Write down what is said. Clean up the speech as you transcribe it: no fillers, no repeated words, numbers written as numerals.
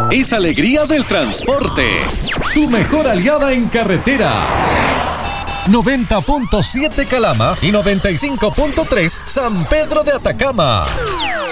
es alegría del transporte. Tu mejor aliada en carretera. 90.7 Calama y 95.3 San Pedro de Atacama.